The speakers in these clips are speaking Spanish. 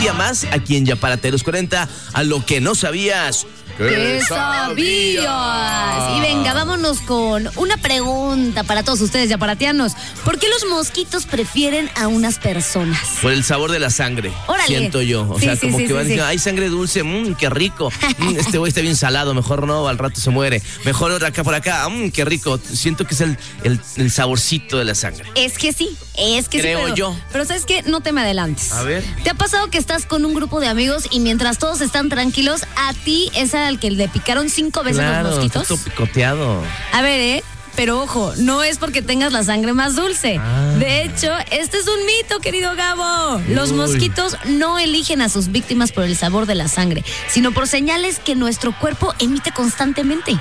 día más aquí en Ya Párate de los 40, a lo que no sabías. ¿Qué sabías? Y venga, vámonos con una pregunta para todos ustedes yaparatianos. ¿Por qué los mosquitos prefieren a unas personas? Por el sabor de la sangre. Órale. Siento yo. O sea, como que van diciendo, hay sangre dulce, qué rico. Este güey está bien salado, mejor no, al rato se muere. Mejor acá por acá, qué rico. Siento que es el saborcito de la sangre. Es que sí, Creo yo. Pero ¿sabes qué? No te me adelantes. A ver. ¿Te ha pasado que estás con un grupo de amigos y mientras todos están tranquilos, a ti es al que le picaron 5 veces los mosquitos? Está todo picoteado. A ver, pero ojo, no es porque tengas la sangre más dulce. De hecho, este es un mito, querido Gabo. Los mosquitos no eligen a sus víctimas por el sabor de la sangre, sino por señales que nuestro cuerpo emite constantemente.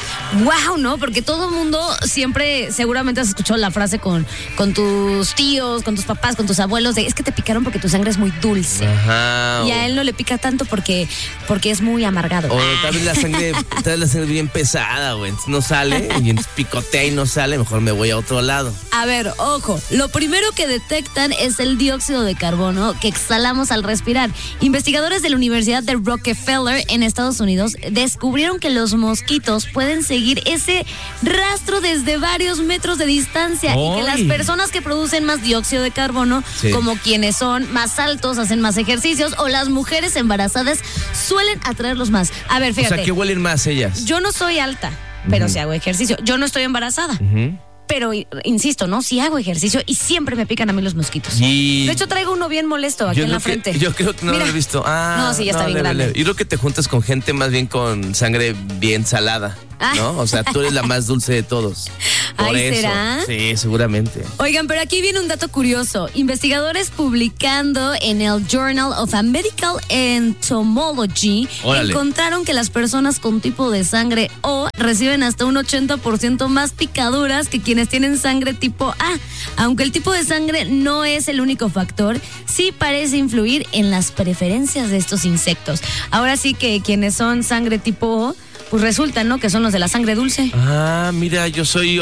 Wow, ¿no? Porque todo el mundo siempre, seguramente has escuchado la frase con tus tíos, con tus papás, con tus abuelos, de es que te picaron porque tu sangre es muy dulce. Ajá. Y a él no le pica tanto porque es muy amargado. O tal vez la sangre bien pesada, güey. Entonces no sale y entonces picotea y no sale, mejor me voy a otro lado. A ver, ojo, lo primero que detectan es el dióxido de carbono que exhalamos al respirar. Investigadores de la Universidad de Rockefeller en Estados Unidos descubrieron que los mosquitos pueden seguir ese rastro desde varios metros de distancia. ¡Ay! Y que las personas que producen más dióxido de carbono, como quienes son más altos, hacen más ejercicios, o las mujeres embarazadas, suelen atraerlos más. A ver, fíjate. O sea, ¿qué huelen más ellas? Yo no soy alta, pero sí hago ejercicio. Yo no estoy embarazada. Pero, insisto, ¿no? Sí hago ejercicio y siempre me pican a mí los mosquitos. De hecho, traigo uno bien molesto aquí en la frente. Yo creo que no lo he visto. No, sí, ya está bien grande. Yo creo que te juntas con gente más bien con sangre bien salada, ¿no? O sea, tú eres la más dulce de todos. Por eso. ¿Será? Sí, seguramente. Oigan, pero aquí viene un dato curioso. Investigadores publicando en el Journal of Medical Entomology encontraron que las personas con tipo de sangre O reciben hasta un 80% más picaduras que quienes tienen sangre tipo A. Aunque el tipo de sangre no es el único factor, sí parece influir en las preferencias de estos insectos. Ahora sí que quienes son sangre tipo O, pues resulta, ¿no? Que son los de la sangre dulce. Mira, yo soy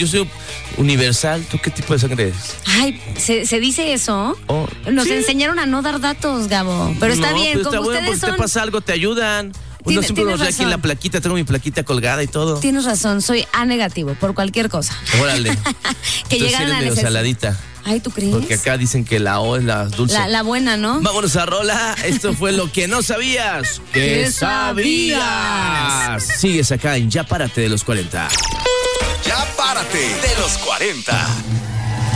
universal. ¿Tú qué tipo de sangre eres? Ay, ¿se dice eso? Nos enseñaron a no dar datos, Gabo. Pero está bien, como ustedes bueno, son... te pasa algo, te ayudan. Uno siempre nos da aquí en la plaquita, tengo mi plaquita colgada y todo. Tienes razón, soy A negativo por cualquier cosa. Órale. Que llegaran a medio saladita. Ay, ¿tú crees? Porque acá dicen que la O es la dulce. La buena, ¿no? Vámonos a rola. Esto fue lo que no sabías. ¿Qué sabías? Sigues acá en Ya Párate de los 40. Ya Párate de los 40.